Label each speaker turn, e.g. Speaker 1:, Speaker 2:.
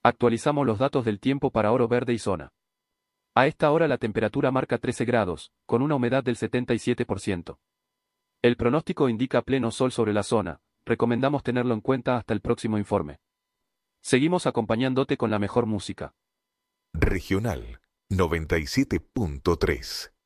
Speaker 1: Actualizamos los datos del tiempo para Oro Verde y zona. A esta hora la temperatura marca 13 grados, con una humedad del 77%. El pronóstico indica pleno sol sobre la zona, recomendamos tenerlo en cuenta hasta el próximo informe. Seguimos acompañándote con la mejor música.
Speaker 2: Regional 97.3.